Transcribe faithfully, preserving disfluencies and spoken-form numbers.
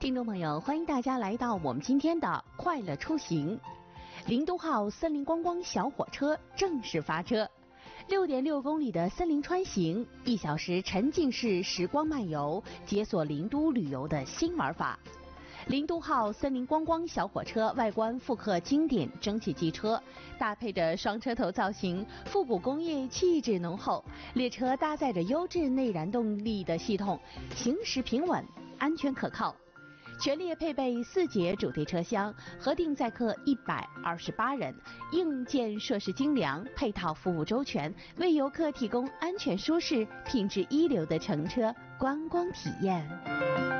听众朋友，欢迎大家来到我们今天的快乐出行。零都号森林观光小火车正式发车，六点六公里的森林穿行，一小时沉浸式时光漫游，解锁零都旅游的新玩法。零都号森林观光小火车外观复刻经典蒸汽机车，搭配着双车头造型，复古工业气质浓厚。列车搭载着优质内燃动力的系统，行驶平稳，安全可靠。全列配备四节主题车厢，核定载客一百二十八人，硬件设施精良，配套服务周全，为游客提供安全舒适、品质一流的乘车观光体验。